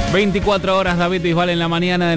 24 horas, David Bisbal en la mañana de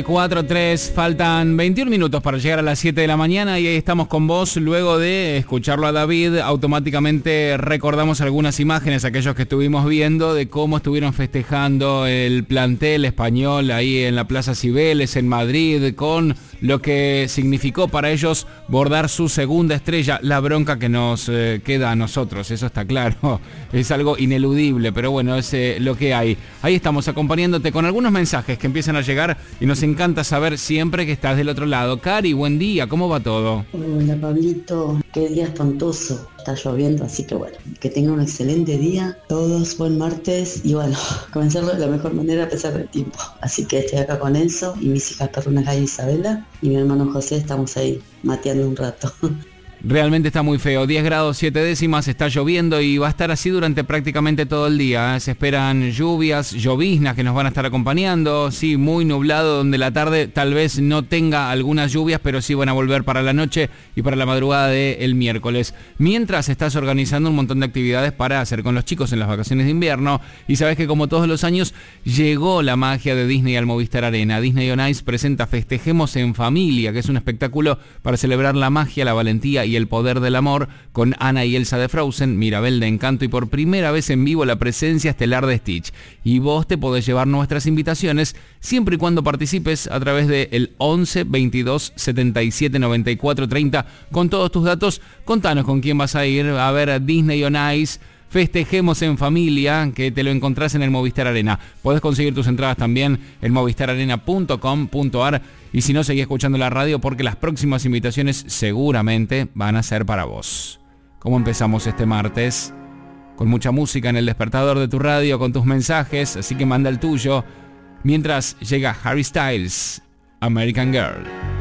94.3. Faltan 21 minutos para llegar a las 7 de la mañana y ahí estamos con vos. Luego de escucharlo a David, automáticamente recordamos algunas imágenes, aquellos que estuvimos viendo, de cómo estuvieron festejando el plantel español ahí en la Plaza Cibeles, en Madrid, con lo que significó para ellos bordar su segunda estrella. La bronca que nos queda a nosotros, eso está claro. Es algo ineludible, pero bueno, es lo que hay. Ahí estamos acompañándote con algunos mensajes que empiezan a llegar y nos encanta saber siempre que estás del otro lado. Cari, buen día, ¿cómo va todo? Hola Pablito, qué día espantoso. Está lloviendo, así que bueno, que tengan un excelente día. Todos buen martes y bueno, comenzarlo de la mejor manera a pesar del tiempo. Así que estoy acá con Enzo y mis hijas perrunas Gaby y Isabela y mi hermano José, estamos ahí mateando un rato. Realmente está muy feo, 10 grados 7 décimas, está lloviendo y va a estar así durante prácticamente todo el día. Se esperan lluvias, lloviznas que nos van a estar acompañando, sí, muy nublado, donde la tarde tal vez no tenga algunas lluvias, pero sí van a volver para la noche y para la madrugada del miércoles. Mientras estás organizando un montón de actividades para hacer con los chicos en las vacaciones de invierno, y sabes que como todos los años llegó la magia de Disney al Movistar Arena. Disney On Ice presenta Festejemos en Familia, que es un espectáculo para celebrar la magia, la valentía y el poder del amor, con Anna y Elsa de Frozen, Mirabel de Encanto y por primera vez en vivo la presencia estelar de Stitch. Y vos te podés llevar nuestras invitaciones siempre y cuando participes a través de el 11 22 77 94 30 con todos tus datos. Contanos con quién vas a ir a ver Disney On Ice. Festejemos en Familia, que te lo encontrás en el Movistar Arena. Podés conseguir tus entradas también en movistararena.com.ar y si no, seguí escuchando la radio porque las próximas invitaciones seguramente van a ser para vos. ¿Cómo empezamos este martes? Con mucha música en el despertador de tu radio, con tus mensajes, así que manda el tuyo. Mientras llega Harry Styles, American Girl.